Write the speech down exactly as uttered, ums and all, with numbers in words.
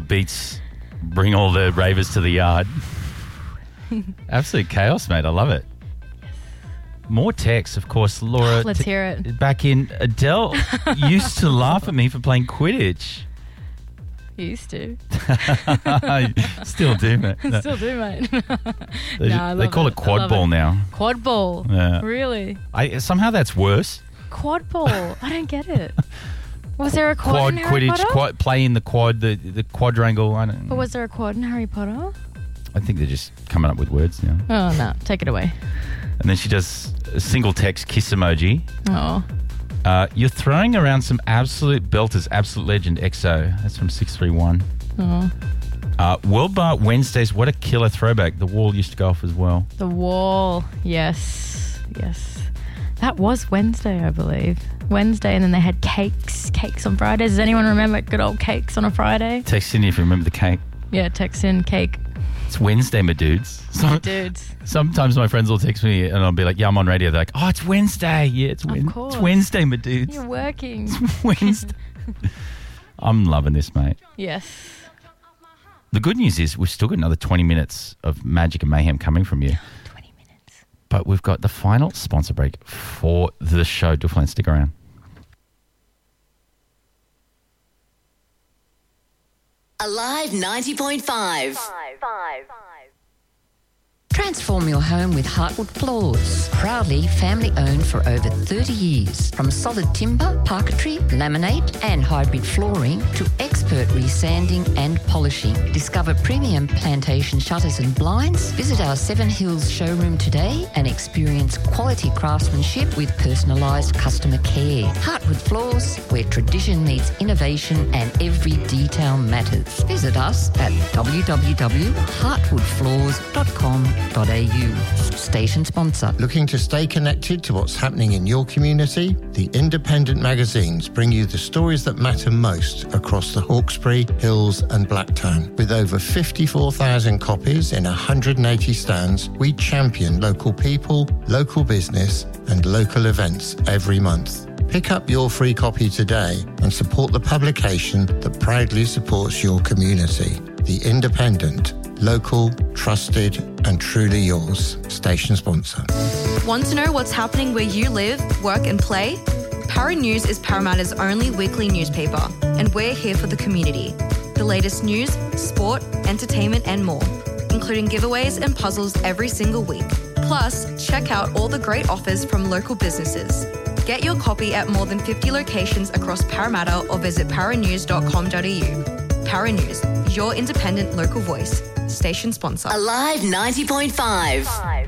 beats bring all the ravers to the yard. Absolute chaos, mate. I love it. More texts, of course. Laura, Let's t- hear it. back in, Adele used to laugh at me for playing Quidditch. You used to. Still do, mate. No. Still do, mate. They, No, I they love call it. it quad I love ball it. now. Quad ball? Yeah. Really? I, somehow that's worse. Quad ball? I don't get it. Was there a quad, Quad in Harry Quidditch, Potter? quad, playing the quad, the, the quadrangle. I don't But was there a quad in Harry Potter? I think they're just coming up with words now. Oh, no. Take it away. And then she does a single text kiss emoji. Oh. Uh, you're throwing around some absolute belters, absolute legend, X O. That's from six three one. Oh. Uh, World Bar Wednesdays, what a killer throwback. The wall used to go off as well. The wall. Yes. Yes. That was Wednesday, I believe. Wednesday, and then they had cakes. Cakes on Fridays. Does anyone remember good old cakes on a Friday? Text in if you remember the cake. Yeah, text in cake. It's Wednesday, my dudes. So, Dudes. sometimes my friends will text me and I'll be like, yeah, I'm on radio. They're like, oh, it's Wednesday. Yeah, it's, Wed- course. it's Wednesday, my dudes. You're working. It's Wednesday. I'm loving this, mate. Yes. The good news is we've still got another twenty minutes of magic and mayhem coming from you. twenty minutes. But we've got the final sponsor break for the show. Duffland, stick around. Alive ninety point five. Transform your home with Heartwood Floors. Proudly family owned for over thirty years. From solid timber, parquetry, laminate and hybrid flooring to expert resanding and polishing. Discover premium plantation shutters and blinds. Visit our Seven Hills showroom today and experience quality craftsmanship with personalised customer care. Heartwood Floors, where tradition meets innovation and every detail matters. Visit us at w w w dot heartwood floors dot com dot a u. Station sponsor. Looking to stay connected to what's happening in your community? The independent magazines bring you the stories that matter most across the Hawkesbury, Hills and Blacktown. With over fifty-four thousand copies in one hundred eighty stands, we champion local people, local business and local events every month. Pick up your free copy today and support the publication that proudly supports your community. The Independent. Local, trusted and truly yours. Station sponsor. Want to know what's happening where you live, work and play? Para News is Parramatta's only weekly newspaper, and we're here for the community. The latest news, sport, entertainment and more, including giveaways and puzzles every single week. Plus, check out all the great offers from local businesses. Get your copy at more than fifty locations across Parramatta or visit paranews dot com dot a u. Para News, your independent local voice. Station sponsor. Alive ninety point five.